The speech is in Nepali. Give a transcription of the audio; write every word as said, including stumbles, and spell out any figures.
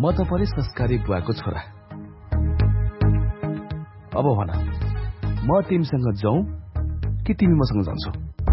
म त परे संस्कारी बुवाको छोरा। अब भन, म तिमीसँग जाउँ कि तिमी मसँग जान्छौ?